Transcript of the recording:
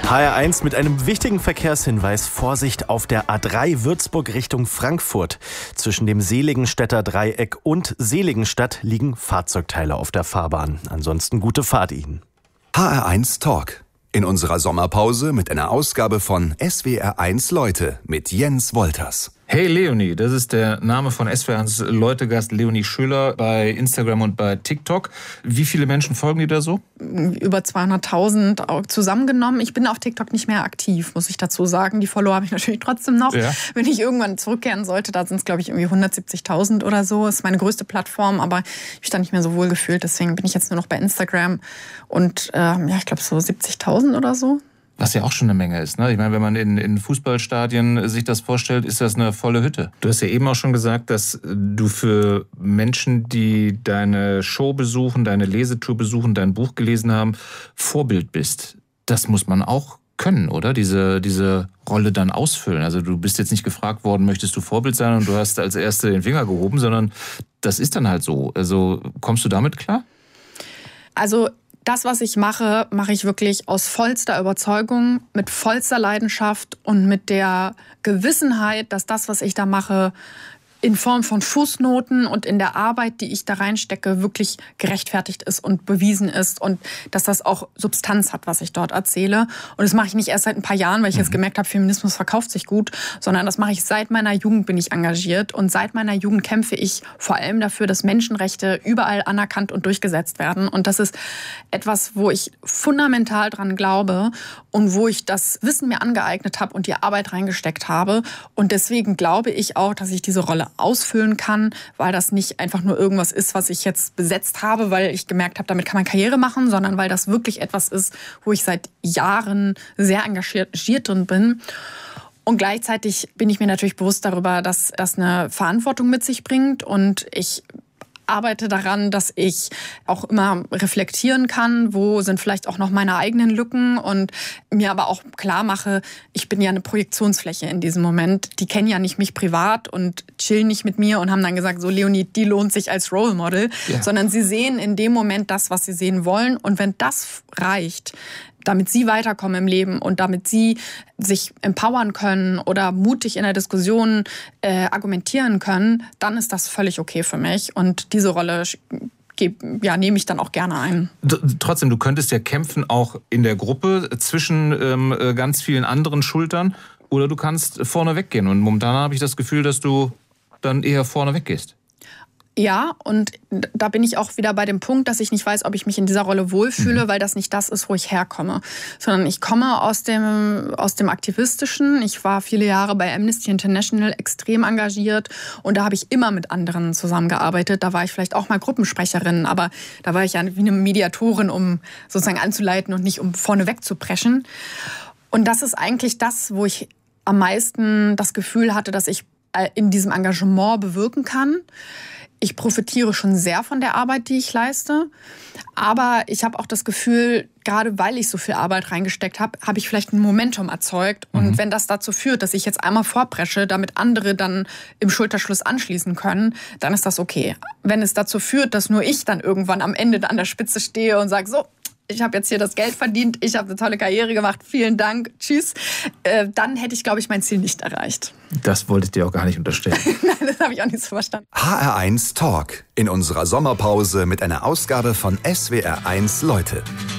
HR1 mit einem wichtigen Verkehrshinweis. Vorsicht auf der A3 Würzburg Richtung Frankfurt. Zwischen dem Seligenstädter Dreieck und Seligenstadt liegen Fahrzeugteile auf der Fahrbahn. Ansonsten gute Fahrt Ihnen. HR1 Talk. In unserer Sommerpause mit einer Ausgabe von SWR1 Leute mit Jens Wolters. Hey Leonie, das ist der Name von SWR1 Leute-Gast Leonie Schüller bei Instagram und bei TikTok. Wie viele Menschen folgen dir da so? Über 200.000 zusammengenommen. Ich bin auf TikTok nicht mehr aktiv, muss ich dazu sagen. Die Follower habe ich natürlich trotzdem noch. Ja. Wenn ich irgendwann zurückkehren sollte, da sind es, glaube ich, irgendwie 170.000 oder so. Das ist meine größte Plattform, aber ich habe mich da nicht mehr so wohl gefühlt. Deswegen bin ich jetzt nur noch bei Instagram und ich glaube so 70.000 oder so. Was ja auch schon eine Menge ist, ne? Ich meine, wenn man in Fußballstadien sich das vorstellt, ist das eine volle Hütte. Du hast ja eben auch schon gesagt, dass du für Menschen, die deine Show besuchen, deine Lesetour besuchen, dein Buch gelesen haben, Vorbild bist. Das muss man auch können, oder? Diese Rolle dann ausfüllen. Also du bist jetzt nicht gefragt worden, möchtest du Vorbild sein und du hast als Erste den Finger gehoben, sondern das ist dann halt so. Also kommst du damit klar? Also das, was ich mache, mache ich wirklich aus vollster Überzeugung, mit vollster Leidenschaft und mit der Gewissenheit, dass das, was ich da mache, in Form von Fußnoten und in der Arbeit, die ich da reinstecke, wirklich gerechtfertigt ist und bewiesen ist und dass das auch Substanz hat, was ich dort erzähle. Und das mache ich nicht erst seit ein paar Jahren, weil ich jetzt gemerkt habe, Feminismus verkauft sich gut, sondern das mache ich seit meiner Jugend, bin ich engagiert und seit meiner Jugend kämpfe ich vor allem dafür, dass Menschenrechte überall anerkannt und durchgesetzt werden. Und das ist etwas, wo ich fundamental dran glaube und wo ich das Wissen mir angeeignet habe und die Arbeit reingesteckt habe. Und deswegen glaube ich auch, dass ich diese Rolle ausfüllen kann, weil das nicht einfach nur irgendwas ist, was ich jetzt besetzt habe, weil ich gemerkt habe, damit kann man Karriere machen, sondern weil das wirklich etwas ist, wo ich seit Jahren sehr engagiert drin bin. Und gleichzeitig bin ich mir natürlich bewusst darüber, dass das eine Verantwortung mit sich bringt und ich arbeite daran, dass ich auch immer reflektieren kann, wo sind vielleicht auch noch meine eigenen Lücken und mir aber auch klar mache, ich bin ja eine Projektionsfläche in diesem Moment. Die kennen ja nicht mich privat und chillen nicht mit mir und haben dann gesagt, so Leonie, die lohnt sich als Role Model, sondern sie sehen in dem Moment das, was sie sehen wollen und wenn das reicht, damit sie weiterkommen im Leben und damit sie sich empowern können oder mutig in der Diskussion argumentieren können, dann ist das völlig okay für mich. Und diese Rolle nehme ich dann auch gerne ein. Trotzdem, du könntest ja kämpfen auch in der Gruppe zwischen ganz vielen anderen Schultern oder du kannst vorne weggehen. Und momentan habe ich das Gefühl, dass du dann eher vorne weggehst. Ja, und da bin ich auch wieder bei dem Punkt, dass ich nicht weiß, ob ich mich in dieser Rolle wohlfühle, weil das nicht das ist, wo ich herkomme. Sondern ich komme aus dem Aktivistischen. Ich war viele Jahre bei Amnesty International extrem engagiert und da habe ich immer mit anderen zusammengearbeitet. Da war ich vielleicht auch mal Gruppensprecherin, aber da war ich ja wie eine Mediatorin, um sozusagen anzuleiten und nicht um vorne wegzupreschen. Und das ist eigentlich das, wo ich am meisten das Gefühl hatte, dass ich in diesem Engagement bewirken kann. Ich profitiere schon sehr von der Arbeit, die ich leiste. Aber ich habe auch das Gefühl, gerade weil ich so viel Arbeit reingesteckt habe, habe ich vielleicht ein Momentum erzeugt. Und wenn das dazu führt, dass ich jetzt einmal vorpresche, damit andere dann im Schulterschluss anschließen können, dann ist das okay. Wenn es dazu führt, dass nur ich dann irgendwann am Ende an der Spitze stehe und sage, so, ich habe jetzt hier das Geld verdient, ich habe eine tolle Karriere gemacht, vielen Dank, tschüss, dann hätte ich, glaube ich, mein Ziel nicht erreicht. Das wollte ich dir auch gar nicht unterstellen. Nein, das habe ich auch nicht so verstanden. HR1 Talk in unserer Sommerpause mit einer Ausgabe von SWR1 Leute.